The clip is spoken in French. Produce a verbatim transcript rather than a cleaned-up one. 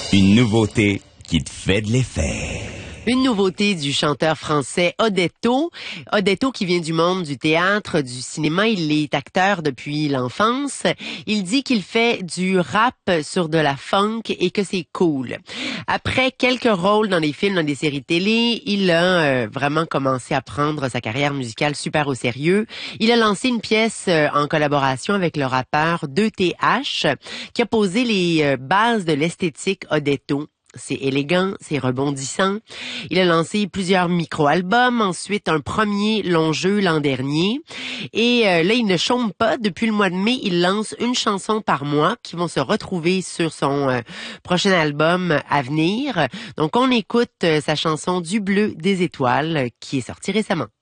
Une nouveauté qui te fait de l'effet. Une nouveauté du chanteur français Odetto. Odetto qui vient du monde du théâtre, du cinéma. Il est acteur depuis l'enfance. Il dit qu'il fait du rap sur de la funk et que c'est cool. Après quelques rôles dans des films, dans des séries télé, il a euh, vraiment commencé à prendre sa carrière musicale super au sérieux. Il a lancé une pièce euh, en collaboration avec le rappeur deux T H qui a posé les euh, bases de l'esthétique Odetto. C'est élégant, c'est rebondissant. Il a lancé plusieurs micro-albums, ensuite un premier long jeu l'an dernier. Et euh, là, il ne chôme pas. Depuis le mois de mai, il lance une chanson par mois qui vont se retrouver sur son euh, prochain album à venir. Donc, on écoute euh, sa chanson Du bleu des étoiles qui est sortie récemment.